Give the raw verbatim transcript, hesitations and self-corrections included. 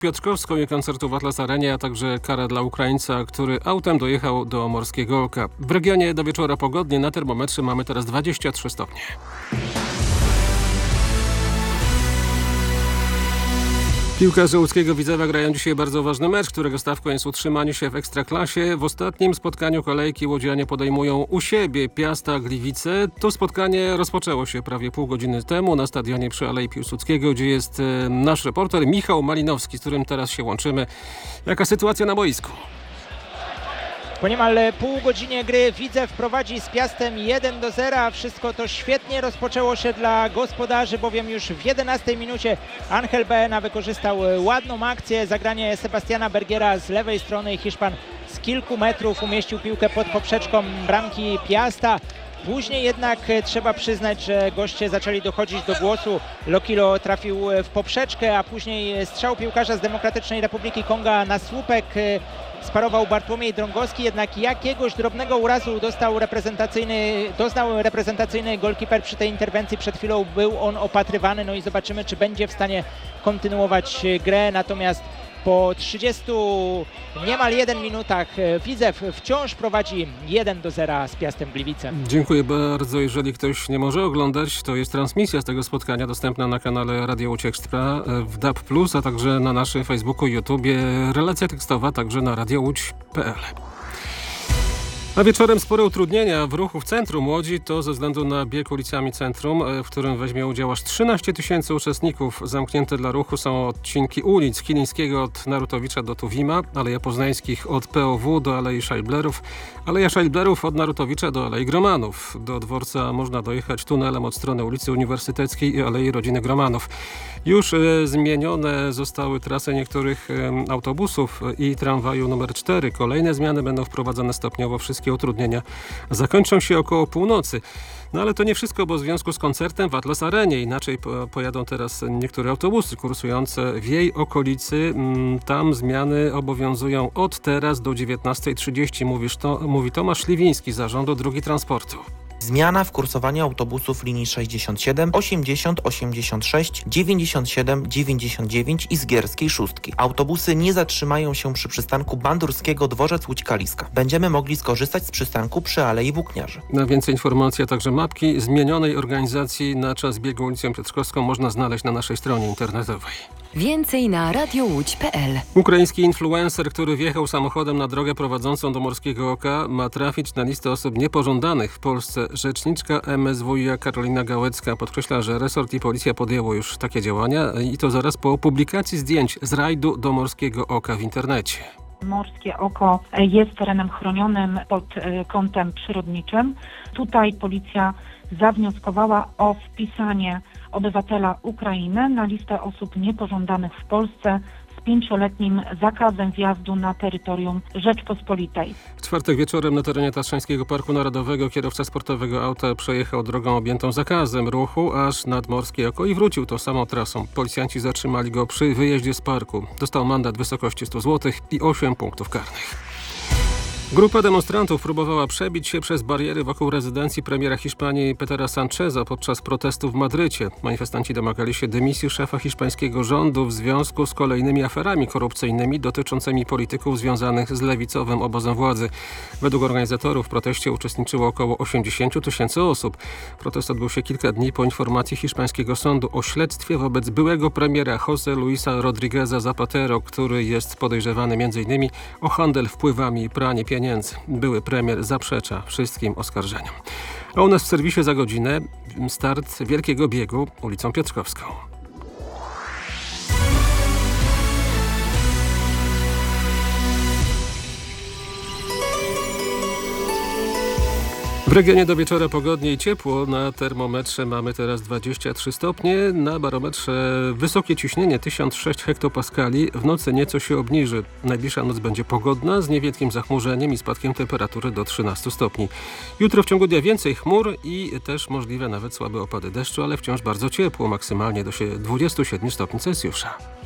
Piotrkowską i koncertu w Atlas Arenie, a także kara dla Ukraińca, który autem dojechał do Morskiego Oka. W regionie do wieczora pogodnie, na termometrze mamy teraz dwadzieścia trzy stopnie. Piłkarze łódzkiego Widzewa grają dzisiaj bardzo ważny mecz, którego stawką jest utrzymanie się w Ekstraklasie. W ostatnim spotkaniu kolejki łodzianie podejmują u siebie Piasta Gliwice. To spotkanie rozpoczęło się prawie pół godziny temu na stadionie przy Alei Piłsudskiego, gdzie jest e, nasz reporter Michał Malinowski, z którym teraz się łączymy. Jaka sytuacja na boisku? Po niemal pół godzinie gry Widzew prowadzi z Piastem jeden do zera. Wszystko to świetnie rozpoczęło się dla gospodarzy, bowiem już w jedenastej minucie Angel Baena wykorzystał ładną akcję. Zagranie Sebastiana Bergiera z lewej strony. Hiszpan z kilku metrów umieścił piłkę pod poprzeczką bramki Piasta. Później jednak trzeba przyznać, że goście zaczęli dochodzić do głosu. Lokilo trafił w poprzeczkę, a później strzał piłkarza z Demokratycznej Republiki Konga na słupek. Sparował Bartłomiej Drągowski, jednak jakiegoś drobnego urazu dostał reprezentacyjny, doznał reprezentacyjny golkiper przy tej interwencji. Przed chwilą był on opatrywany, no i zobaczymy, czy będzie w stanie kontynuować grę. Natomiast po trzydziestu niemal jeden minutach Widzew wciąż prowadzi jeden do zera z Piastem Gliwice. Dziękuję bardzo. Jeżeli ktoś nie może oglądać, to jest transmisja z tego spotkania dostępna na kanale Radio Łódź Ekstra w D A B plus, a także na naszym Facebooku i YouTubie. Relacja tekstowa także na radio łódź kropka p l. A wieczorem spore utrudnienia w ruchu w centrum Łodzi, to ze względu na bieg ulicami centrum, w którym weźmie udział aż trzynaście tysięcy uczestników. Zamknięte dla ruchu są odcinki ulic Kilińskiego od Narutowicza do Tuwima, Aleja Poznańskich od P O W do Alei Szajblerów, Aleja Szajblerów od Narutowicza do Alei Gromanów. Do dworca można dojechać tunelem od strony ulicy Uniwersyteckiej i Alei Rodziny Gromanów. Już e, zmienione zostały trasy niektórych e, autobusów i tramwaju numer cztery. Kolejne zmiany będą wprowadzane stopniowo. Wszystkie utrudnienia zakończą się około północy. No ale to nie wszystko, bo w związku z koncertem w Atlas Arenie inaczej po, pojadą teraz niektóre autobusy kursujące w jej okolicy. Tam zmiany obowiązują od teraz do dziewiętnastej trzydzieści, mówisz to, mówi Tomasz Śliwiński z Zarządu Dróg Transportu. Zmiana w kursowaniu autobusów linii sześćdziesiąt siedem, osiemdziesiąt, osiemdziesiąt sześć, dziewięćdziesiąt siedem, dziewięćdziesiąt dziewięć i Zgierskiej Szóstki. Autobusy nie zatrzymają się przy przystanku Bandurskiego Dworzec Łódź Kaliska. Będziemy mogli skorzystać z przystanku przy Alei Włókniarzy. Na więcej informacji, a także mapki zmienionej organizacji na czas biegu ulicą Piotrkowską można znaleźć na naszej stronie internetowej. Więcej na radio łódź kropka p l. Ukraiński influencer, który wjechał samochodem na drogę prowadzącą do Morskiego Oka, ma trafić na listę osób niepożądanych w Polsce. Rzeczniczka M S W iA Karolina Gałecka podkreśla, że resort i policja podjęło już takie działania i to zaraz po publikacji zdjęć z rajdu do Morskiego Oka w internecie. Morskie Oko jest terenem chronionym pod kątem przyrodniczym. Tutaj policja zawnioskowała o wpisanie obywatela Ukrainy na listę osób niepożądanych w Polsce z pięcioletnim zakazem wjazdu na terytorium Rzeczpospolitej. W czwartek wieczorem na terenie Tatrzańskiego Parku Narodowego kierowca sportowego auta przejechał drogą objętą zakazem ruchu aż nad Morskie Oko i wrócił tą samą trasą. Policjanci zatrzymali go przy wyjeździe z parku. Dostał mandat w wysokości stu złotych i osiem punktów karnych. Grupa demonstrantów próbowała przebić się przez bariery wokół rezydencji premiera Hiszpanii Petera Sancheza podczas protestów w Madrycie. Manifestanci domagali się dymisji szefa hiszpańskiego rządu w związku z kolejnymi aferami korupcyjnymi dotyczącymi polityków związanych z lewicowym obozem władzy. Według organizatorów w proteście uczestniczyło około osiemdziesiąt tysięcy osób. Protest odbył się kilka dni po informacji hiszpańskiego sądu o śledztwie wobec byłego premiera José Luisa Rodrígueza Zapatero, który jest podejrzewany między innymi o handel wpływami i pranie pieniędzy. Były premier zaprzecza wszystkim oskarżeniom. A u nas w serwisie za godzinę start wielkiego biegu ulicą Piotrkowską. W regionie do wieczora pogodnie i ciepło. Na termometrze mamy teraz dwadzieścia trzy stopnie. Na barometrze wysokie ciśnienie tysiąc sześć hektopaskali. W nocy nieco się obniży. Najbliższa noc będzie pogodna z niewielkim zachmurzeniem i spadkiem temperatury do trzynastu stopni. Jutro w ciągu dnia więcej chmur i też możliwe nawet słabe opady deszczu, ale wciąż bardzo ciepło. Maksymalnie do dwudziestu siedmiu stopni Celsjusza.